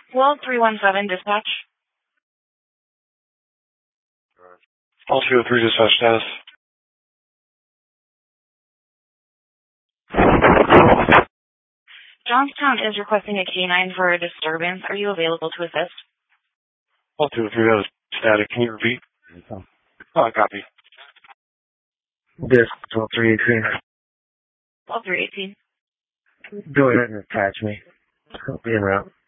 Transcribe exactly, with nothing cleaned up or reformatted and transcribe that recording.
twelve three one seven, dispatch. All three oh three, dispatch status. Johnstown is requesting a canine for a disturbance. Are you available to assist? All two oh three, that was static. Can you repeat? Oh, copy. This twelve three eighteen. twelve three eighteen. Go ahead and attach me. I'll be en route.